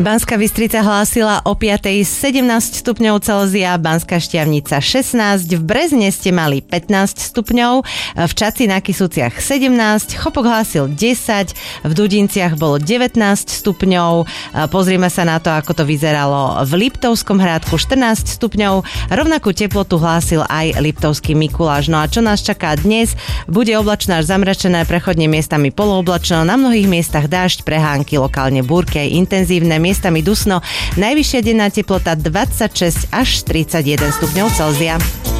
Banská Bystrica hlásila o 5:00 17 stupňov Celzia, Banská Štiavnica 16, v Brezne ste mali 15 stupňov, v Čaci na Kysuciach 17, Chopok hlásil 10, v Dudinciach bolo 19 stupňov, pozrieme sa na to, ako to vyzeralo v Liptovskom Hrádku 14 stupňov, rovnakú teplotu hlásil aj Liptovský Mikuláš. No a čo nás čaká dnes? Bude oblačno až zamračené, prechodne miestami polooblačno, na mnohých miestach dážď, prehánky, lokálne búrky aj intenzívne, miestami dusno. Najvyššia denná teplota 26 až 31 stupňov Celzia.